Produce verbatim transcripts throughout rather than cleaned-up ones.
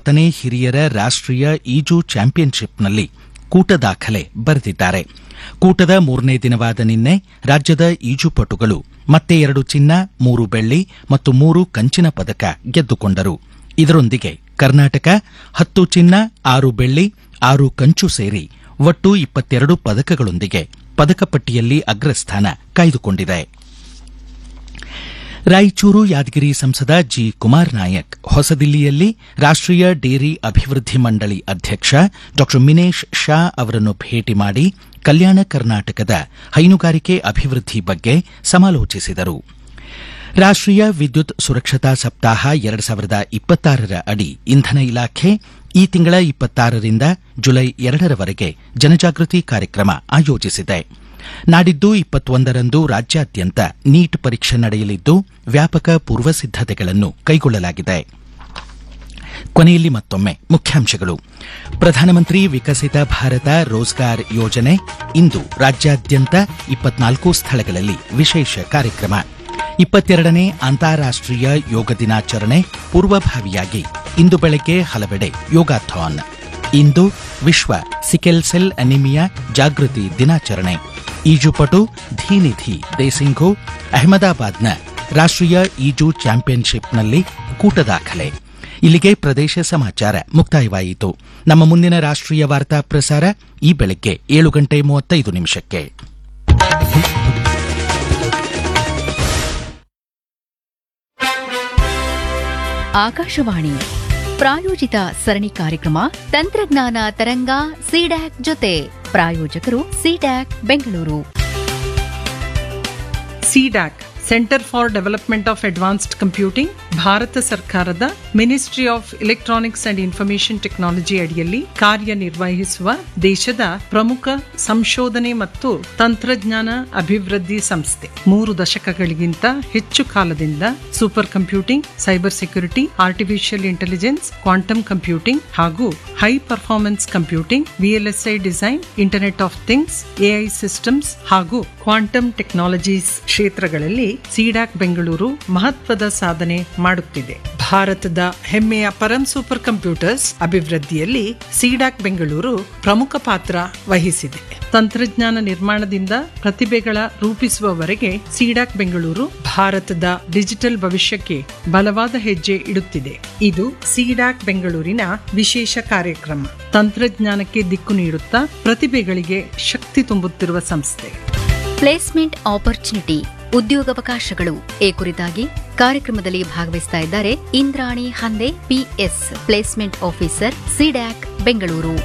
ಮೂವತ್ತನೇ ಹಿರಿಯರ ರಾಷ್ಟ್ರೀಯ ಈಜು ಚಾಂಪಿಯನ್ಶಿಪ್ನಲ್ಲಿ ಕೂಟ ದಾಖಲೆ ಬರೆದಿದ್ದಾರೆ. ಕೂಟದ ಮೂರನೇ ದಿನವಾದ ನಿನ್ನೆ ರಾಜ್ಯದ ಈಜುಪಟುಗಳು ಮತ್ತೆ ಎರಡು ಚಿನ್ನ, ಮೂರು ಬೆಳ್ಳಿ ಮತ್ತು ಮೂರು ಕಂಚಿನ ಪದಕ ಗೆದ್ದುಕೊಂಡರು. ಇದರೊಂದಿಗೆ ಕರ್ನಾಟಕ ಹತ್ತು ಚಿನ್ನ, ಆರು ಬೆಳ್ಳಿ, ಆರು ಕಂಚು ಸೇರಿ ಒಟ್ಟು ಇಪ್ಪತ್ತೆರಡು ಪದಕಗಳೊಂದಿಗೆ ಪದಕ ಪಟ್ಟಿಯಲ್ಲಿ ಅಗ್ರಸ್ಥಾನ ಕಾಯ್ದುಕೊಂಡಿದೆ. ರಾಯಚೂರು ಯಾದಗಿರಿ ಸಂಸದ ಜಿ ಕುಮಾರ್ ನಾಯಕ್ ಹೊಸದಿಲ್ಲಿಯಲ್ಲಿ ರಾಷ್ಟ್ರೀಯ ಡೇರಿ ಅಭಿವೃದ್ಧಿ ಮಂಡಳಿ ಅಧ್ಯಕ್ಷ ಡಾ ಮಿನೇಶ್ ಶಾ ಅವರನ್ನು ಭೇಟಿ ಮಾಡಿ ಕಲ್ಯಾಣ ಕರ್ನಾಟಕದ ಹೈನುಗಾರಿಕೆ ಅಭಿವೃದ್ಧಿ ಬಗ್ಗೆ ಸಮಾಲೋಚಿಸಿದರು. ರಾಷ್ಟ್ರೀಯ ವಿದ್ಯುತ್ ಸುರಕ್ಷತಾ ಸಪ್ತಾಹ ಎರಡು ಸಾವಿರದ ಇಪ್ಪತ್ತಾರರ ಅಡಿ ಇಂಧನ ಇಲಾಖೆ ಈ ತಿಂಗಳ ಇಪ್ಪತ್ತಾರರಿಂದ ಜುಲೈ ಎರಡರವರೆಗೆ ಜನಜಾಗೃತಿ ಕಾರ್ಯಕ್ರಮ ಆಯೋಜಿಸಿದೆ. ನಾಡಿದ್ದು ಇಪ್ಪತ್ತೊಂದರಂದು ರಾಜ್ಯಾದ್ಯಂತ ನೀಟ್ ಪರೀಕ್ಷೆ ನಡೆಯಲಿದ್ದು ವ್ಯಾಪಕ ಪೂರ್ವ ಸಿದ್ದತೆಗಳನ್ನು ಕೈಗೊಳ್ಳಲಾಗಿದೆ. ಕೊನೆಯಲ್ಲಿ ಮತ್ತೊಮ್ಮೆ ಮುಖ್ಯಾಂಶಗಳು. ಪ್ರಧಾನಮಂತ್ರಿ ವಿಕಸಿತ ಭಾರತ ರೋಜ್ಗಾರ್ ಯೋಜನೆ ಇಂದು ರಾಜ್ಯಾದ್ಯಂತ ಇಪ್ಪತ್ನಾಲ್ಕು ಸ್ಥಳಗಳಲ್ಲಿ ವಿಶೇಷ ಕಾರ್ಯಕ್ರಮ. ಇಪ್ಪತ್ತೆರಡನೇ ಅಂತಾರಾಷ್ಟ್ರೀಯ ಯೋಗ ದಿನಾಚರಣೆ ಪೂರ್ವಭಾವಿಯಾಗಿ ಇಂದು ಬೆಳಗ್ಗೆ ಹಲವೆಡೆ ಯೋಗಾಥಾನ್. ಇಂದು ವಿಶ್ವ ಸಿಕೆಲ್ ಸೆಲ್ ಅನಿಮಿಯಾ ಜಾಗೃತಿ ದಿನಾಚರಣೆ. ಈಜುಪಟು ಧೀನಿಧಿ ದೇಸಿಂಘು ಅಹಮದಾಬಾದ್ನ ರಾಷ್ಟ್ರೀಯ ಈಜು ಚಾಂಪಿಯನ್ಶಿಪ್ನಲ್ಲಿ ಕೂಟ ದಾಖಲೆ. ಇಲ್ಲಿಗೆ ಪ್ರದೇಶ ಸಮಾಚಾರ ಮುಕ್ತಾಯವಾಯಿತು. ನಮ್ಮ ಮುಂದಿನ ರಾಷ್ಟ್ರೀಯ ವಾರ್ತಾ ಪ್ರಸಾರ ಈ ಬೆಳಗ್ಗೆ ಏಳು ಗಂಟೆ ಮೂವತ್ತೈದು ನಿಮಿಷಕ್ಕೆ. ಆಕಾಶವಾಣಿ ಪ್ರಾಯೋಜಿತ ಸರಣಿ ಕಾರ್ಯಕ್ರಮ ತಂತ್ರಜ್ಞಾನ ತರಂಗ ಸಿಡ್ಯಾಕ್ ಜೊತೆ. ಪ್ರಾಯೋಜಕರು CDAC Bengaluru. CDAC centre for development of advanced computing Bharat ಸರ್ಕಾರದ ministry of electronics and information technology ಅಡಿಯಲ್ಲಿ ಕಾರ್ಯನಿರ್ವಹಿಸುವ ದೇಶದ ಪ್ರಮುಖ ಸಂಶೋಧನೆ ಮತ್ತು ತಂತ್ರಜ್ಞಾನ ಅಭಿವೃದ್ಧಿ ಸಂಸ್ಥೆ. ಮೂರು ದಶಕಗಳಿಗಿಂತ ಹೆಚ್ಚು ಕಾಲದಿಂದ super computing, cyber security, artificial intelligence, quantum computing ಹಾಗೂ high performance computing, VLSI design, internet of things, AI systems ಹಾಗೂ ಕ್ವಾಂಟಮ್ ಟೆಕ್ನಾಲಜೀಸ್ ಕ್ಷೇತ್ರಗಳಲ್ಲಿ ಸಿಡ್ಯಾಕ್ ಬೆಂಗಳೂರು ಮಹತ್ವದ ಸಾಧನೆ ಮಾಡುತ್ತಿದೆ. ಭಾರತದ ಹೆಮ್ಮೆಯ ಪರಂ ಸೂಪರ್ ಕಂಪ್ಯೂಟರ್ಸ್ ಅಭಿವೃದ್ಧಿಯಲ್ಲಿ ಸಿಡ್ಯಾಕ್ ಬೆಂಗಳೂರು ಪ್ರಮುಖ ಪಾತ್ರ ವಹಿಸಿದೆ. ತಂತ್ರಜ್ಞಾನ ನಿರ್ಮಾಣದಿಂದ ಪ್ರತಿಭೆಗಳ ರೂಪಿಸುವವರೆಗೆ ಸಿಡ್ಯಾಕ್ ಬೆಂಗಳೂರು ಭಾರತದ ಡಿಜಿಟಲ್ ಭವಿಷ್ಯಕ್ಕೆ ಬಲವಾದ ಹೆಜ್ಜೆ ಇಡುತ್ತಿದೆ. ಇದು ಸಿಡ್ಯಾಕ್ ಬೆಂಗಳೂರಿನ ವಿಶೇಷ ಕಾರ್ಯಕ್ರಮ. ತಂತ್ರಜ್ಞಾನಕ್ಕೆ ದಿಕ್ಕು ನೀಡುತ್ತಾ ಪ್ರತಿಭೆಗಳಿಗೆ ಶಕ್ತಿ ತುಂಬುತ್ತಿರುವ ಸಂಸ್ಥೆ. ಪ್ಲೇಸ್ಮೆಂಟ್ ಆಪರ್ಚುನಿಟಿ ಉದ್ಯೋಗಾವಕಾಶಗಳು ಈ ಕುರಿತಾಗಿ ಕಾರ್ಯಕ್ರಮದಲ್ಲಿ ಭಾಗವಹಿಸ್ತಾ ಇದ್ದಾರೆ Indrani Hande, PS placement officer, CDAC Bengaluru.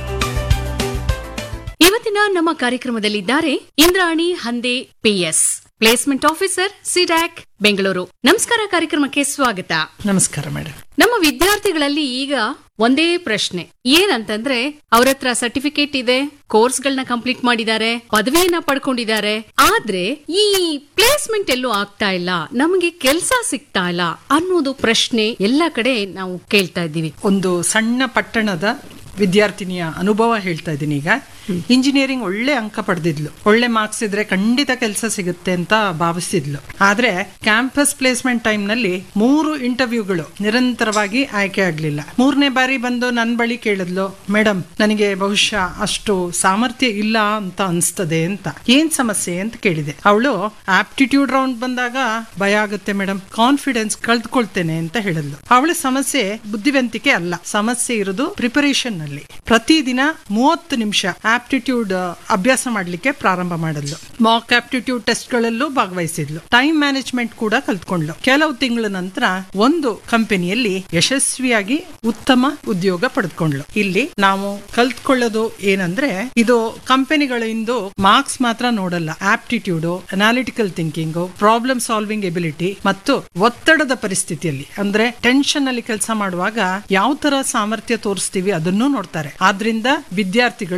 ಇವತ್ತಿನ ನಮ್ಮ ಕಾರ್ಯಕ್ರಮದಲ್ಲಿದ್ದಾರೆ Indrani Hande, PS placement officer, CDAC Bengaluru. ನಮಸ್ಕಾರ, ಕಾರ್ಯಕ್ರಮಕ್ಕೆ ಸ್ವಾಗತ. ನಮಸ್ಕಾರ ಮೇಡಮ್. ನಮ್ಮ ವಿದ್ಯಾರ್ಥಿಗಳಲ್ಲಿ ಈಗ ಒಂದೇ ಪ್ರಶ್ನೆ ಏನಂತಂದ್ರೆ, ಅವ್ರ ಹತ್ರ ಸರ್ಟಿಫಿಕೇಟ್ ಇದೆ, ಕೋರ್ಸ್ ಗಳನ್ನ ಕಂಪ್ಲೀಟ್ ಮಾಡಿದ್ದಾರೆ, ಪದವಿಯನ್ನ ಪಡ್ಕೊಂಡಿದ್ದಾರೆ, ಆದ್ರೆ ಈ ಪ್ಲೇಸ್ಮೆಂಟ್ ಎಲ್ಲೂ ಆಗ್ತಾ ಇಲ್ಲ, ನಮಗೆ ಕೆಲಸ ಸಿಗ್ತಾ ಇಲ್ಲ ಅನ್ನೋದು ಪ್ರಶ್ನೆ ಎಲ್ಲಾ ಕಡೆ ನಾವು ಕೇಳ್ತಾ ಇದ್ದೀವಿ. ಒಂದು ಸಣ್ಣ ಪಟ್ಟಣದ ವಿದ್ಯಾರ್ಥಿನಿಯ ಅನುಭವ ಹೇಳ್ತಾ ಇದ್ದೀನಿ. ಈಗ ಇಂಜಿನಿಯರಿಂಗ್ ಒಳ್ಳೆ ಅಂಕ ಪಡೆದಿದ್ಲು, ಒಳ್ಳೆ ಮಾರ್ಕ್ಸ್ ಇದ್ರೆ ಖಂಡಿತ ಕೆಲಸ ಸಿಗುತ್ತೆ ಅಂತ ಭಾವಿಸಿದ್ಲು. ಆದ್ರೆ ಕ್ಯಾಂಪಸ್ ಪ್ಲೇಸ್ಮೆಂಟ್ ಟೈಮ್ ನಲ್ಲಿ ಮೂರು ಇಂಟರ್ವ್ಯೂಗಳು ನಿರಂತರವಾಗಿ ಆಯ್ಕೆ ಆಗ್ಲಿಲ್ಲ. ಮೂರನೇ ಬಾರಿ ಬಂದು ನನ್ನ ಬಳಿ ಕೇಳಿದ್ಲು, ಮೇಡಮ್ ನನಗೆ ಬಹುಶಃ ಅಷ್ಟು ಸಾಮರ್ಥ್ಯ ಇಲ್ಲ ಅಂತ ಅನ್ಸ್ತದೆ ಅಂತ. ಏನ್ ಸಮಸ್ಯೆ ಅಂತ ಕೇಳಿದೆ. ಅವಳು ಆಪ್ಟಿಟ್ಯೂಡ್ ರೌಂಡ್ ಬಂದಾಗ ಭಯ ಆಗುತ್ತೆ ಮೇಡಮ್, ಕಾನ್ಫಿಡೆನ್ಸ್ ಕಳೆದುಕೊಳ್ತೇನೆ ಅಂತ ಹೇಳಿದ್ಲು. ಅವಳ ಸಮಸ್ಯೆ ಬುದ್ಧಿವಂತಿಕೆ ಅಲ್ಲ, ಸಮಸ್ಯೆ ಇರೋದು ಪ್ರಿಪರೇಷನ್ ನಲ್ಲಿ. ಪ್ರತಿದಿನ ಮೂವತ್ತು ನಿಮಿಷ ಆಪ್ಟಿಟ್ಯೂಡ್ ಅಭ್ಯಾಸ ಮಾಡ್ಲಿಕ್ಕೆ ಪ್ರಾರಂಭ ಮಾಡಿದ್ಲು. ಮಾಕ್ ಆಪ್ಟಿಟ್ಯೂಡ್ ಟೆಸ್ಟ್ ಗಳಲ್ಲೂ ಭಾಗವಹಿಸಿದ್ಲು. ಟೈಮ್ ಮ್ಯಾನೇಜ್ಮೆಂಟ್ ಕೂಡ ಕಲ್ತ್ಕೊಂಡ್ಲು. ಕೆಲವು ತಿಂಗಳ ನಂತರ ಒಂದು ಕಂಪನಿಯಲ್ಲಿ ಯಶಸ್ವಿಯಾಗಿ ಉತ್ತಮ ಉದ್ಯೋಗ ಪಡೆದುಕೊಂಡ್ಲು. ಇಲ್ಲಿ ನಾವು ಕಲ್ತ್ಕೊಳ್ಳೋದು ಏನಂದ್ರೆ, ಇದು ಕಂಪನಿಗಳಿಂದ ಮಾರ್ಕ್ಸ್ ಮಾತ್ರ ನೋಡಲ್ಲ, aptitude, analytical thinking, problem solving ability ಮತ್ತು ಒತ್ತಡದ ಪರಿಸ್ಥಿತಿಯಲ್ಲಿ ಅಂದ್ರೆ ಟೆನ್ಷನ್ ಅಲ್ಲಿ ಕೆಲಸ ಮಾಡುವಾಗ ಯಾವ ತರ ಸಾಮರ್ಥ್ಯ ತೋರಿಸ್ತೀವಿ ಅದನ್ನು ನೋಡ್ತಾರೆ. ಆದ್ರಿಂದ ವಿದ್ಯಾರ್ಥಿಗಳು ಈ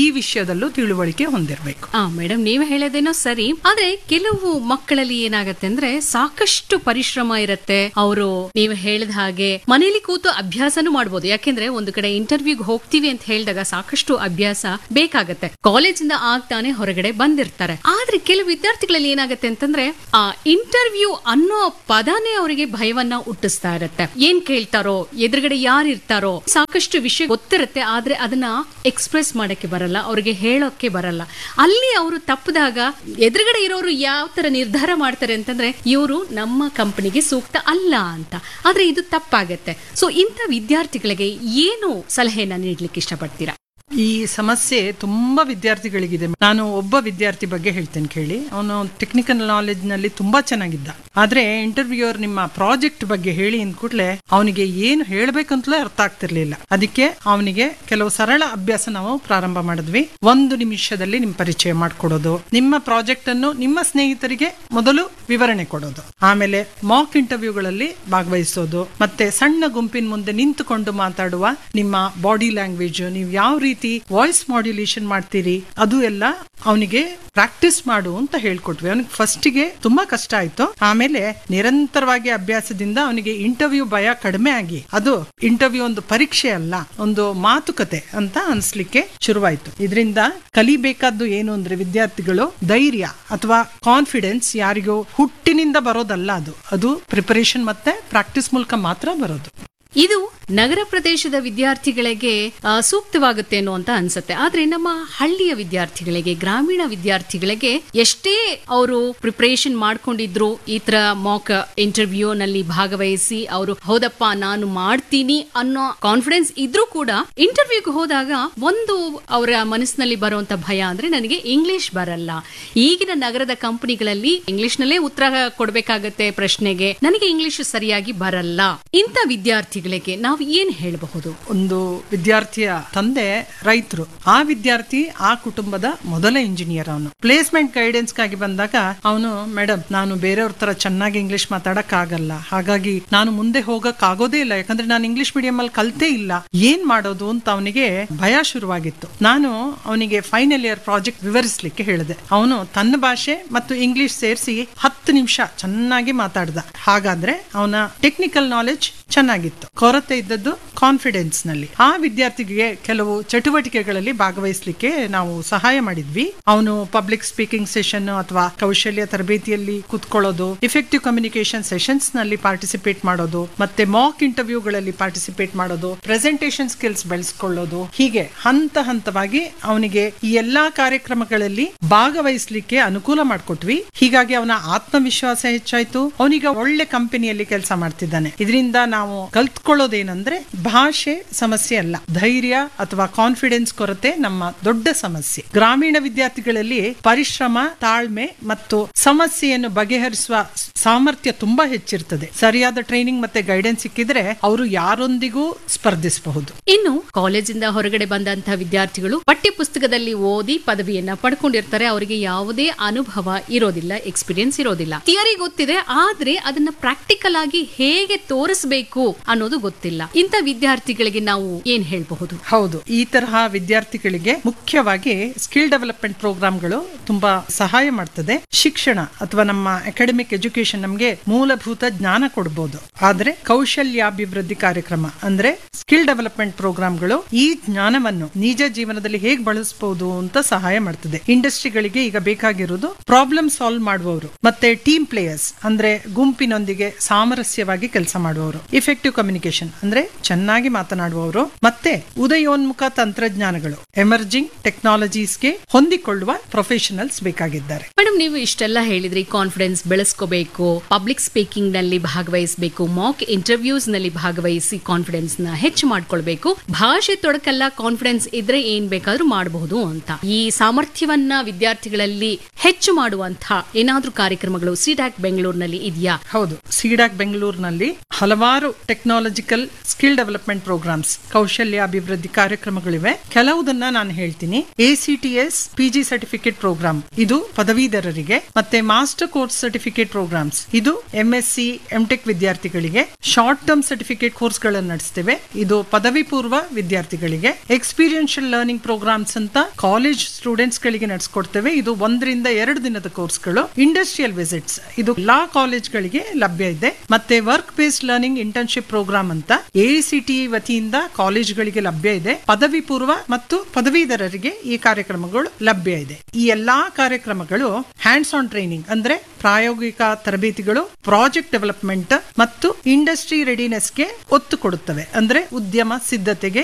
ವಿಷಯದಲ್ಲೂ ತಿಳುವಳಿಕೆ ಹೊಂದಿರಬೇಕು. ಆ ಮೇಡಮ್ ನೀವು ಹೇಳೋದೇನೋ ಸರಿ, ಆದ್ರೆ ಕೆಲವು ಮಕ್ಕಳಲ್ಲಿ ಏನಾಗತ್ತೆ ಅಂದ್ರೆ ಸಾಕಷ್ಟು ಪರಿಶ್ರಮ ಇರತ್ತೆ. ಅವರು ನೀವು ಹೇಳಿದ ಹಾಗೆ ಮನೇಲಿ ಕೂತು ಅಭ್ಯಾಸನೂ ಮಾಡ್ಬೋದು. ಯಾಕೆಂದ್ರೆ ಒಂದು ಕಡೆ ಇಂಟರ್ವ್ಯೂಗೆ ಹೋಗ್ತೀವಿ ಅಂತ ಹೇಳಿದಾಗ ಸಾಕಷ್ಟು ಅಭ್ಯಾಸ ಬೇಕಾಗತ್ತೆ. ಕಾಲೇಜಿಂದ ಆಗ್ತಾನೆ ಹೊರಗಡೆ ಬಂದಿರ್ತಾರೆ. ಆದ್ರೆ ಕೆಲವು ವಿದ್ಯಾರ್ಥಿಗಳಲ್ಲಿ ಏನಾಗತ್ತೆ ಅಂತಂದ್ರೆ ಆ ಇಂಟರ್ವ್ಯೂ ಅನ್ನೋ ಪದನೇ ಅವರಿಗೆ ಭಯವನ್ನ ಹುಟ್ಟಿಸ್ತಾ ಇರತ್ತೆ. ಏನ್ ಕೇಳ್ತಾರೋ, ಎದುರುಗಡೆ ಯಾರು ಇರ್ತಾರೋ, ಸಾಕಷ್ಟು ವಿಷಯ ಗೊತ್ತಿರುತ್ತೆ, ಆದ್ರೆ ಅದನ್ನ ಎಕ್ಸ್ಪ್ರೆಸ್ ಮಾಡಕ್ಕೆ ಬರಲ್ಲ, ಅವ್ರಿಗೆ ಹೇಳೋಕೆ ಬರಲ್ಲ. ಅಲ್ಲಿ ಅವರು ತಪ್ಪದಾಗ ಎದುರುಗಡೆ ಇರೋರು ಯಾವ ತರ ನಿರ್ಧಾರ ಮಾಡ್ತಾರೆ ಅಂತಂದ್ರೆ ಇವರು ನಮ್ಮ ಕಂಪನಿಗೆ ಸೂಕ್ತ ಅಲ್ಲ ಅಂತ. ಆದ್ರೆ ಇದು ತಪ್ಪಾಗತ್ತೆ. ಸೊ ಇಂಥ ವಿದ್ಯಾರ್ಥಿಗಳಿಗೆ ಏನು ಸಲಹೆಯನ್ನ ನೀಡ್ಲಿಕ್ಕೆ ಇಷ್ಟಪಡ್ತೀರಾ? ಈ ಸಮಸ್ಯೆ ತುಂಬಾ ವಿದ್ಯಾರ್ಥಿಗಳಿಗಿದೆ. ನಾನು ಒಬ್ಬ ವಿದ್ಯಾರ್ಥಿ ಬಗ್ಗೆ ಹೇಳ್ತೇನೆ ಕೇಳಿ. ಅವನು ಟೆಕ್ನಿಕಲ್ ನಾಲೆಜ್ ನಲ್ಲಿ ತುಂಬಾ ಚೆನ್ನಾಗಿದ್ದ, ಆದ್ರೆ ಇಂಟರ್ವ್ಯೂಯರ್ ನಿಮ್ಮ ಪ್ರಾಜೆಕ್ಟ್ ಬಗ್ಗೆ ಹೇಳಿ ಅಂದ ಕೂಡಲೇ ಅವನಿಗೆ ಏನು ಹೇಳ್ಬೇಕಂತಲೇ ಅರ್ಥ ಆಗ್ತಿರ್ಲಿಲ್ಲ. ಅದಕ್ಕೆ ಅವನಿಗೆ ಕೆಲವು ಸರಳ ಅಭ್ಯಾಸ ನಾವು ಪ್ರಾರಂಭ ಮಾಡಿದ್ವಿ. ಒಂದು ನಿಮಿಷದಲ್ಲಿ ನಿಮ್ ಪರಿಚಯ ಮಾಡ್ಕೊಡೋದು, ನಿಮ್ಮ ಪ್ರಾಜೆಕ್ಟ್ ಅನ್ನು ನಿಮ್ಮ ಸ್ನೇಹಿತರಿಗೆ ಮೊದಲು ವಿವರಣೆ ಕೊಡೋದು, ಆಮೇಲೆ ಮಾಕ್ ಇಂಟರ್ವ್ಯೂಗಳಲ್ಲಿ ಭಾಗವಹಿಸೋದು, ಮತ್ತೆ ಸಣ್ಣ ಗುಂಪಿನ ಮುಂದೆ ನಿಂತುಕೊಂಡು ಮಾತಾಡುವ ನಿಮ್ಮ ಬಾಡಿ ಲ್ಯಾಂಗ್ವೇಜ್, ನೀವು ಯಾವ ರೀತಿ ವಾಯ್ಸ್ ಮಾಡ್ಯುಲೇಷನ್ ಮಾಡ್ತೀರಿ, ಅದು ಎಲ್ಲ ಅವನಿಗೆ ಪ್ರಾಕ್ಟೀಸ್ ಮಾಡು ಅಂತ ಹೇಳ್ಕೊಟ್ವಿ. ಅವನಿಗೆ ಫಸ್ಟಿಗೆ ತುಂಬಾ ಕಷ್ಟ ಆಯ್ತು. ಆಮೇಲೆ ನಿರಂತರವಾಗಿ ಅಭ್ಯಾಸದಿಂದ ಅವನಿಗೆ ಇಂಟರ್ವ್ಯೂ ಭಯ ಕಡಿಮೆ ಆಗಿ ಅದು ಇಂಟರ್ವ್ಯೂ ಒಂದು ಪರೀಕ್ಷೆ ಅಲ್ಲ, ಒಂದು ಮಾತುಕತೆ ಅಂತ ಅನ್ಸ್ಲಿಕ್ಕೆ ಶುರುವಾಯ್ತು. ಇದರಿಂದ ಕಲಿಬೇಕಾದ್ದು ಏನು ಅಂದ್ರೆ ವಿದ್ಯಾರ್ಥಿಗಳು ಧೈರ್ಯ ಅಥವಾ ಕಾನ್ಫಿಡೆನ್ಸ್ ಯಾರಿಗೂ ಹುಟ್ಟಿನಿಂದ ಬರೋದಲ್ಲ, ಅದು ಅದು ಪ್ರಿಪರೇಷನ್ ಮತ್ತೆ ಪ್ರಾಕ್ಟೀಸ್ ಮೂಲಕ ಮಾತ್ರ ಬರೋದು. ಇದು ನಗರ ಪ್ರದೇಶದ ವಿದ್ಯಾರ್ಥಿಗಳಿಗೆ ಸೂಕ್ತವಾಗುತ್ತೆ ಅನ್ನೋ ಅಂತ ಅನ್ಸುತ್ತೆ. ಆದ್ರೆ ನಮ್ಮ ಹಳ್ಳಿಯ ವಿದ್ಯಾರ್ಥಿಗಳಿಗೆ, ಗ್ರಾಮೀಣ ವಿದ್ಯಾರ್ಥಿಗಳಿಗೆ ಎಷ್ಟೇ ಅವರು ಪ್ರಿಪರೇಷನ್ ಮಾಡ್ಕೊಂಡಿದ್ರು, ಈ ತರ ಮಾಕ್ ಇಂಟರ್ವ್ಯೂ ನಲ್ಲಿ ಭಾಗವಹಿಸಿ ಅವರು ಹೌದಪ್ಪ ನಾನು ಮಾಡ್ತೀನಿ ಅನ್ನೋ ಕಾನ್ಫಿಡೆನ್ಸ್ ಇದ್ರೂ ಕೂಡ ಇಂಟರ್ವ್ಯೂಗೆ ಹೋದಾಗ ಒಂದು ಅವರ ಮನಸ್ಸಿನಲ್ಲಿ ಬರುವಂತ ಭಯ ಅಂದ್ರೆ ನನಗೆ ಇಂಗ್ಲಿಷ್ ಬರಲ್ಲ. ಈಗಿನ ನಗರದ ಕಂಪನಿಗಳಲ್ಲಿ ಇಂಗ್ಲಿಷ್ ನಲ್ಲೇ ಉತ್ತರ ಕೊಡ್ಬೇಕಾಗತ್ತೆ ಪ್ರಶ್ನೆಗೆ, ನನಗೆ ಇಂಗ್ಲಿಷ್ ಸರಿಯಾಗಿ ಬರಲ್ಲ. ಇಂಥ ವಿದ್ಯಾರ್ಥಿ ನಾವು ಏನ್ ಹೇಳಬಹುದು? ಒಂದು ವಿದ್ಯಾರ್ಥಿಯ ತಂದೆ ರೈತರು, ಆ ವಿದ್ಯಾರ್ಥಿ ಆ ಕುಟುಂಬದ ಮೊದಲ ಇಂಜಿನಿಯರ್. ಅವನು ಪ್ಲೇಸ್ಮೆಂಟ್ ಗೈಡೆನ್ಸ್ ಗಾಗಿ ಬಂದಾಗ ಅವನು ಮೇಡಮ್ ನಾನು ಬೇರೆಯವ್ರ ತರ ಚೆನ್ನಾಗಿ ಇಂಗ್ಲಿಷ್ ಮಾತಾಡಕ್ ಆಗಲ್ಲ, ಹಾಗಾಗಿ ನಾನು ಮುಂದೆ ಹೋಗಕ್ ಆಗೋದೇ ಇಲ್ಲ, ಯಾಕಂದ್ರೆ ನಾನು ಇಂಗ್ಲಿಷ್ ಮೀಡಿಯಂ ಅಲ್ಲಿ ಕಲ್ತೇ ಇಲ್ಲ, ಏನ್ ಮಾಡೋದು ಅಂತ ಅವನಿಗೆ ಭಯ ಶುರುವಾಗಿತ್ತು. ನಾನು ಅವನಿಗೆ ಫೈನಲ್ ಇಯರ್ ಪ್ರಾಜೆಕ್ಟ್ ವಿವರಿಸಲಿಕ್ಕೆ ಹೇಳಿದೆ. ಅವನು ತನ್ನ ಭಾಷೆ ಮತ್ತು ಇಂಗ್ಲಿಷ್ ಸೇರಿಸಿ ಹತ್ತು ನಿಮಿಷ ಚೆನ್ನಾಗಿ ಮಾತಾಡ್ದ. ಹಾಗಾದ್ರೆ ಅವನ ಟೆಕ್ನಿಕಲ್ ನಾಲೆಜ್ ಚೆನ್ನಾಗಿತ್ತು, ಕೊರತೆ ಇದ್ದದ್ದು ಕಾನ್ಫಿಡೆನ್ಸ್ ನಲ್ಲಿ. ಆ ವಿದ್ಯಾರ್ಥಿಗೆ ಕೆಲವು ಚಟುವಟಿಕೆಗಳಲ್ಲಿ ಭಾಗವಹಿಸಲಿಕ್ಕೆ ನಾವು ಸಹಾಯ ಮಾಡಿದ್ವಿ. ಅವನು ಪಬ್ಲಿಕ್ ಸ್ಪೀಕಿಂಗ್ ಸೆಷನ್ ಅಥವಾ ಕೌಶಲ್ಯ ತರಬೇತಿಯಲ್ಲಿ ಕೂತ್ಕೊಳ್ಳೋದು, ಇಫೆಕ್ಟಿವ್ ಕಮ್ಯುನಿಕೇಶನ್ ಸೆಷನ್ಸ್ ನಲ್ಲಿ ಪಾರ್ಟಿಸಿಪೇಟ್ ಮಾಡೋದು, ಮತ್ತೆ ಮಾಕ್ ಇಂಟರ್ವ್ಯೂಗಳಲ್ಲಿ ಪಾರ್ಟಿಸಿಪೇಟ್ ಮಾಡೋದು, ಪ್ರೆಸೆಂಟೇಷನ್ ಸ್ಕಿಲ್ಸ್ ಬೆಳೆಸ್ಕೊಳ್ಳೋದು, ಹೀಗೆ ಹಂತ ಹಂತವಾಗಿ ಅವನಿಗೆ ಈ ಎಲ್ಲಾ ಕಾರ್ಯಕ್ರಮಗಳಲ್ಲಿ ಭಾಗವಹಿಸಲಿಕ್ಕೆ ಅನುಕೂಲ ಮಾಡಿಕೊಟ್ವಿ. ಹೀಗಾಗಿ ಅವನ ಆತ್ಮವಿಶ್ವಾಸ ಹೆಚ್ಚಾಯ್ತು. ಅವನೀಗ ಒಳ್ಳೆ ಕಂಪನಿಯಲ್ಲಿ ಕೆಲಸ ಮಾಡ್ತಿದ್ದಾನೆ. ಇದರಿಂದ ನಾವು ಕಲ್ತ್ಕೊಳ್ಳೋದೇನಂದ್ರೆ ಭಾಷೆ ಸಮಸ್ಯೆ ಅಲ್ಲ, ಧೈರ್ಯ ಅಥವಾ ಕಾನ್ಫಿಡೆನ್ಸ್ ಕೊರತೆ ನಮ್ಮ ದೊಡ್ಡ ಸಮಸ್ಯೆ. ಗ್ರಾಮೀಣ ವಿದ್ಯಾರ್ಥಿಗಳಲ್ಲಿ ಪರಿಶ್ರಮ, ತಾಳ್ಮೆ ಮತ್ತು ಸಮಸ್ಯೆಯನ್ನು ಬಗೆಹರಿಸುವ ಸಾಮರ್ಥ್ಯ ತುಂಬಾ ಹೆಚ್ಚಿರ್ತದೆ. ಸರಿಯಾದ ಟ್ರೈನಿಂಗ್ ಮತ್ತೆ ಗೈಡೆನ್ಸ್ ಸಿಕ್ಕಿದ್ರೆ ಅವರು ಯಾರೊಂದಿಗೂ ಸ್ಪರ್ಧಿಸಬಹುದು. ಇನ್ನು ಕಾಲೇಜಿಂದ ಹೊರಗಡೆ ಬಂದಂತಹ ವಿದ್ಯಾರ್ಥಿಗಳು ಪಠ್ಯ ಪುಸ್ತಕದಲ್ಲಿ ಓದಿ ಪದವಿಯನ್ನ ಪಡ್ಕೊಂಡಿರ್ತಾರೆ. ಅವರಿಗೆ ಯಾವುದೇ ಅನುಭವ ಇರೋದಿಲ್ಲ, ಎಕ್ಸ್ಪೀರಿಯನ್ಸ್ ಇರೋದಿಲ್ಲ. ಥಿಯರಿ ಗೊತ್ತಿದೆ, ಆದ್ರೆ ಅದನ್ನ ಪ್ರಾಕ್ಟಿಕಲ್ ಆಗಿ ಹೇಗೆ ತೋರಿಸಬೇಕು ಅನ್ನೋದು ಗೊತ್ತಿಲ್ಲ. ಇಂಥ ವಿದ್ಯಾರ್ಥಿಗಳಿಗೆ ನಾವು ಏನ್ ಹೇಳಬಹುದು? ಹೌದು, ಈ ತರಹ ವಿದ್ಯಾರ್ಥಿಗಳಿಗೆ ಮುಖ್ಯವಾಗಿ ಸ್ಕಿಲ್ ಡೆವಲಪ್ಮೆಂಟ್ ಪ್ರೋಗ್ರಾಮ್ಗಳು ತುಂಬಾ ಸಹಾಯ ಮಾಡ್ತದೆ. ಶಿಕ್ಷಣ ಅಥವಾ ನಮ್ಮ ಅಕಾಡೆಮಿಕ್ ಎಜುಕೇಶನ್ ನಮಗೆ ಮೂಲಭೂತ ಜ್ಞಾನ ಕೊಡಬಹುದು, ಆದ್ರೆ ಕೌಶಲ್ಯಾಭಿವೃದ್ಧಿ ಕಾರ್ಯಕ್ರಮ ಅಂದ್ರೆ ಸ್ಕಿಲ್ ಡೆವಲಪ್ಮೆಂಟ್ ಪ್ರೋಗ್ರಾಮ್ಗಳು ಈ ಜ್ಞಾನವನ್ನು ನಿಜ ಜೀವನದಲ್ಲಿ ಹೇಗೆ ಬಳಸಬಹುದು ಅಂತ ಸಹಾಯ ಮಾಡ್ತದೆ. ಇಂಡಸ್ಟ್ರಿಗಳಿಗೆ ಈಗ ಬೇಕಾಗಿರೋದು ಪ್ರಾಬ್ಲಮ್ ಸಾಲ್ವ್ ಮಾಡುವವರು, ಮತ್ತೆ ಟೀಮ್ ಪ್ಲೇಯರ್ಸ್ ಅಂದ್ರೆ ಗುಂಪಿನೊಂದಿಗೆ ಸಾಮರಸ್ಯವಾಗಿ ಕೆಲಸ ಮಾಡುವವರು, ಇಫೆಕ್ಟಿವ್ ಕಮ್ಯುನಿಕೇಶನ್ ಅಂದ್ರೆ ಚೆನ್ನಾಗಿ ಮಾತನಾಡುವವರು, ಮತ್ತೆ ಉದಯೋನ್ಮುಖ ತಂತ್ರಜ್ಞಾನಗಳು ಎಮರ್ಜಿಂಗ್ ಟೆಕ್ನಾಲಜೀಸ್ಗೆ ಹೊಂದಿಕೊಳ್ಳುವ ಪ್ರೊಫೆಷನಲ್ಸ್ ಬೇಕಾಗಿದ್ದಾರೆ. ಮೇಡಮ್, ನೀವು ಇಷ್ಟೆಲ್ಲ ಹೇಳಿದ್ರಿ, ಕಾನ್ಫಿಡೆನ್ಸ್ ಬೆಳೆಸ್ಕೋಬೇಕು, ಪಬ್ಲಿಕ್ ಸ್ಪೀಕಿಂಗ್ ನಲ್ಲಿ ಭಾಗವಹಿಸಬೇಕು, ಮಾಕ್ ಇಂಟರ್ವ್ಯೂಸ್ ನಲ್ಲಿ ಭಾಗವಹಿಸಿ ಕಾನ್ಫಿಡೆನ್ಸ್ ನ ಹೆಚ್ಚು ಮಾಡ್ಕೊಳ್ಬೇಕು, ಭಾಷೆ ತೊಡಕಲ್ಲ, ಕಾನ್ಫಿಡೆನ್ಸ್ ಇದ್ರೆ ಏನ್ ಬೇಕಾದ್ರೂ ಮಾಡಬಹುದು ಅಂತ. ಈ ಸಾಮರ್ಥ್ಯವನ್ನ ವಿದ್ಯಾರ್ಥಿಗಳಲ್ಲಿ ಹೆಚ್ಚು ಮಾಡುವಂತಹ ಏನಾದ್ರೂ ಕಾರ್ಯಕ್ರಮಗಳು ಸಿಡ್ಯಾಕ್ ಬೆಂಗಳೂರಿನಲ್ಲಿ ಇದೆಯಾ? ಹೌದು, ಸಿಡ್ಯಾಕ್ ಬೆಂಗಳೂರಿನಲ್ಲಿ ಹಲವಾರು ಟೆಕ್ನಾಲಜಿಕಲ್ ಸ್ಕಿಲ್ ಡೆವಲಪ್ಮೆಂಟ್ ಪ್ರೋಗ್ರಾಮ್ಸ್, ಕೌಶಲ್ಯ ಅಭಿವೃದ್ಧಿ ಕಾರ್ಯಕ್ರಮಗಳಿವೆ. ಕೆಲವುದನ್ನ ನಾನು ಹೇಳ್ತೀನಿ. A C T S P G certificate program, ಇದು ಪದವೀಧರರಿಗೆ. ಮತ್ತೆ ಮಾಸ್ಟರ್ ಕೋರ್ಸ್ ಸರ್ಟಿಫಿಕೇಟ್ ಪ್ರೋಗ್ರಾಮ್ಸ್, ಇದು M S C M tech ವಿದ್ಯಾರ್ಥಿಗಳಿಗೆ. ಶಾರ್ಟ್ ಟರ್ಮ್ ಸರ್ಟಿಫಿಕೇಟ್ ಕೋರ್ಸ್ ಗಳನ್ನು ನಡೆಸ್ತೇವೆ, ಇದು ಪದವಿ ಪೂರ್ವ ವಿದ್ಯಾರ್ಥಿಗಳಿಗೆ. ಎಕ್ಸ್ಪೀರಿಯನ್ಷಿಯಲ್ ಲರ್ನಿಂಗ್ ಪ್ರೋಗ್ರಾಮ್ಸ್ ಅಂತ ಕಾಲೇಜ್ ಸ್ಟೂಡೆಂಟ್ಸ್ ಗಳಿಗೆ ನಡೆಸ್ಕೊಡ್ತೇವೆ, ಇದು ಒಂದರಿಂದ ಎರಡು ದಿನದ ಕೋರ್ಸ್ಗಳು. ಇಂಡಸ್ಟ್ರಿಯಲ್ ವಿಸಿಟ್ಸ್, ಇದು ಎಲ್ಲಾ ಕಾಲೇಜ್ಗಳಿಗೆ ಲಭ್ಯ ಇದೆ. ಮತ್ತೆ work based learning internship program ಅಂತ ಎ ಸಿ ಟಿ ವತಿಯಿಂದ ಕಾಲೇಜ್ಗಳಿಗೆ ಲಭ್ಯ ಇದೆ. ಪದವಿ ಪೂರ್ವ ಮತ್ತು ಪದವೀಧರರಿಗೆ ಈ ಕಾರ್ಯಕ್ರಮಗಳು ಲಭ್ಯ ಇದೆ. ಈ ಎಲ್ಲಾ ಕಾರ್ಯಕ್ರಮಗಳು ಹ್ಯಾಂಡ್ಸ್ ಆನ್ ಟ್ರೈನಿಂಗ್ ಅಂದ್ರೆ ಪ್ರಾಯೋಗಿಕ ತರಬೇತಿಗಳು, ಪ್ರಾಜೆಕ್ಟ್ ಡೆವಲಪ್ಮೆಂಟ್ ಮತ್ತು ಇಂಡಸ್ಟ್ರಿ ರೆಡಿನೆಸ್ಗೆ ಒತ್ತು ಕೊಡುತ್ತವೆ, ಅಂದ್ರೆ ಉದ್ಯಮ ಸಿದ್ಧತೆಗೆ